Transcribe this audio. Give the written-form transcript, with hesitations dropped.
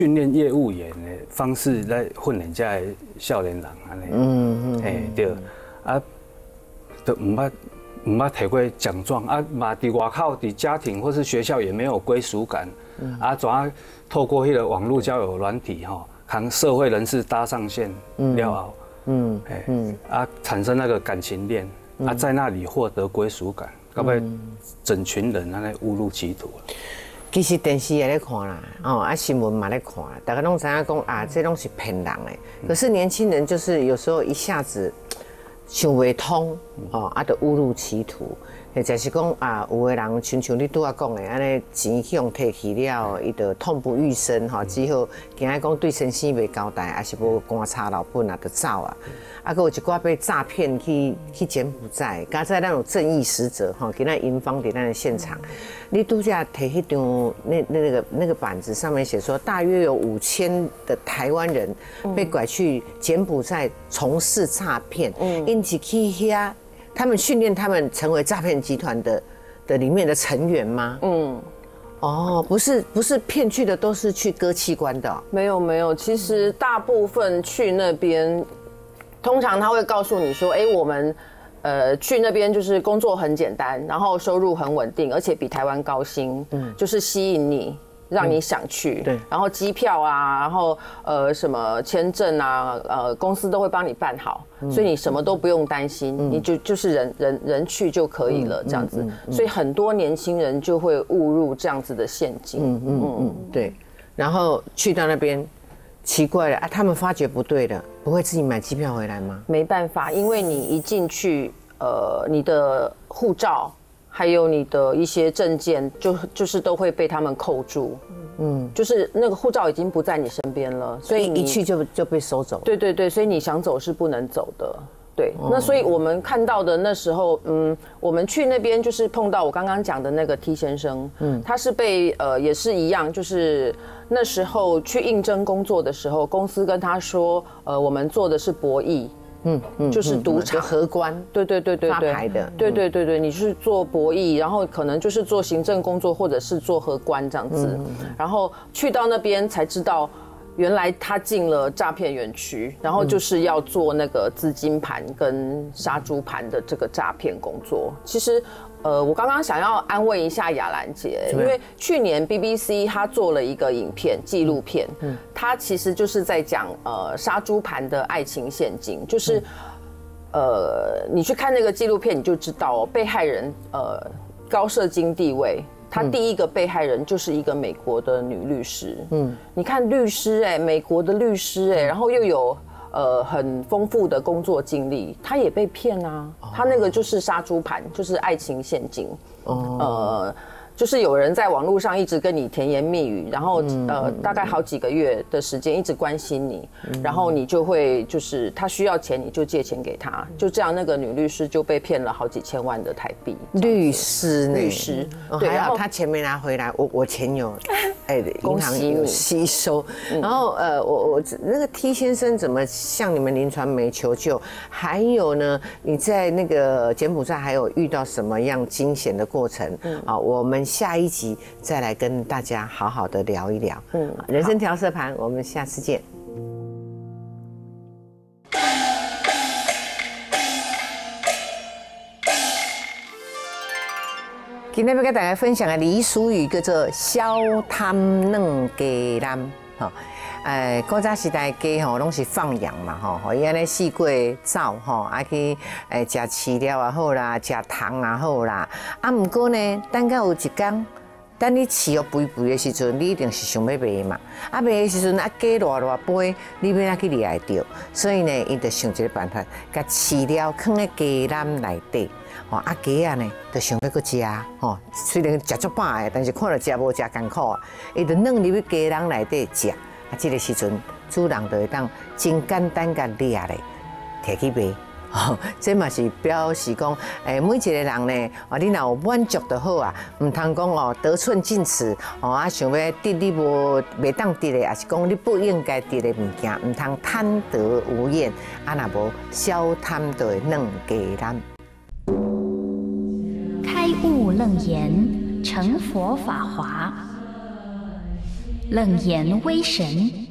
训练业务员的方式来训练这些少年人安尼。对，啊，都唔捌摕过奖状啊，嘛伫外口伫家庭或是学校也没有归属感，啊，怎啊透过迄个网络交友软体吼，跟社会人士搭上线了后，啊，产生那个感情链，啊，在那里获得归属感，到尾整群人安尼误入歧途。 其实电视也在看啦，啊新闻嘛在看，大家拢知影讲啊，这拢是骗人的。可是年轻人就是有时候一下子想不通，啊，就误入歧途。或者是讲啊，有的人像你拄仔讲的，安尼钱去用摕去了，伊就痛不欲生吼，只好惊讲对先生袂交代，还是无观察老本啊，就走啊。啊，佮有一寡被诈骗去柬埔寨，刚才那种正义使者吼，给那营方伫咱的现场，你拄则摕迄张那个板子上面写说，大约有5000的台湾人被拐去柬埔寨从事诈骗，因此去遐。他们训练他们成为诈骗集团的里面的成员吗？哦，不是骗去的都是去割器官的、哦。 没有，其实大部分去那边，通常他会告诉你说，我们去那边就是工作很简单，然后收入很稳定，而且比台湾高薪，就是吸引你。让你想去，对，然后机票啊，然后什么签证啊，公司都会帮你办好，所以你什么都不用担心，你就是人去就可以了，这样子。所以很多年轻人就会误入这样子的陷阱。 对。然后去到那边，奇怪了啊，他们发觉不对了，不会自己买机票回来吗？ 没办法，因为你一进去，你的护照。还有你的一些证件，就是都会被他们扣住，就是那个护照已经不在你身边了，所以一去就被收走。 对，所以你想走是不能走的。对，那所以我们看到的那时候，我们去那边就是碰到我刚刚讲的那个 T 先生，他是被也是一样，就是那时候去应征工作的时候，公司跟他说，我们做的是博弈。就是赌场荷官， 对， 发牌的， 对，你是做博弈，然后可能就是做行政工作，或者是做荷官这样子，然后去到那边才知道，原来他进了诈骗园区，然后就是要做那个资金盘跟杀猪盘的这个诈骗工作。其实，我刚刚想要安慰一下雅兰姐，因为去年 BBC 他做了一个影片纪录片，他其实就是在讲杀猪盘的爱情陷阱，就是你去看那个纪录片你就知道被害人高社经地位。他第一个被害人就是一个美国的女律师，你看律师美国的律师然后又有很丰富的工作经历，他也被骗啊，他那个就是杀猪盘，就是爱情陷阱，就是有人在网络上一直跟你甜言蜜语，然后大概好几个月的时间一直关心你，然后你就会就是他需要钱你就借钱给他，就这样那个女律师就被骗了好几千万的台币。 律师， 对， 还好他钱没拿回来，我钱有，银行有吸收。然后我那个 T 先生怎么向你们林传媒求救？还有呢，你在那个柬埔寨还有遇到什么样惊险的过程？我们下一集再来跟大家好好的聊一聊。人生调色盘，我们下次见。今天要跟大家分享的俚俗语叫做"小贪嫩鸡男"哈。古早时代鸡吼拢是放养嘛吼，伊安尼四过走吼，啊去食饲料也好啦，食糖也好啦。啊，毋过呢，等到有一天，等你饲哦肥肥的时阵，你一定是想要卖嘛。啊卖的时阵，啊鸡偌肥，你要哪去掠会到？所以呢，伊就想一个办法，甲饲料放在鸡篮内底。啊鸡啊呢，就想要去食吼，虽然食足饱的，但是看到食无食艰苦啊，伊就弄入去鸡篮内底食。啊，这个时阵，主人就会当真简单甲掠咧，摕去卖。这嘛是表示讲，每一个人呢，你若有满足就好啊，唔通讲得寸进尺，啊想要得你袂当得的，也是讲你不应该得的物件，唔通贪得无厌，啊若无小贪就会软鸡蛋。 开悟楞严，成佛法华。 冷言威神。